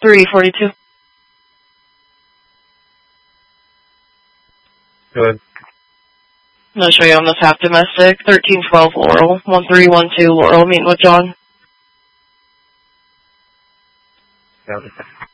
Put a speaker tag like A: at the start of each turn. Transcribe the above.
A: 342.
B: Go ahead.
A: I'm going to show you on this half domestic. 1312 Laurel. 1312 Laurel. Meeting with John.
B: Got it.